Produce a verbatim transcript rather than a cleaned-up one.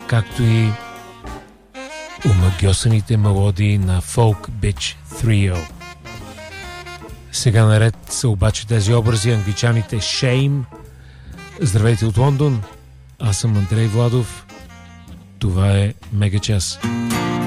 както и омагьосаните мелодии на Folk Bitch Trio. Сега наред са обаче тези образи, англичаните Shame. Здравейте от Лондон, аз съм Андрей Владов. Това е Мегачас.